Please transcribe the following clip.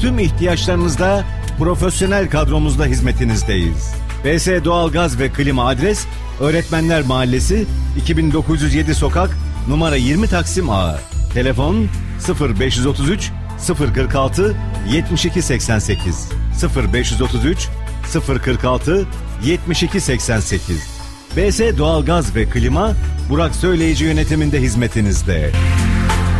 tüm ihtiyaçlarınızda profesyonel kadromuzla hizmetinizdeyiz. BS Doğalgaz ve Klima adres Öğretmenler Mahallesi 2907 Sokak numara 20 Taksim A. Telefon 0533 046 7288 0533 046 7288. BS Doğalgaz ve Klima Burak Söyleyici yönetiminde hizmetinizde.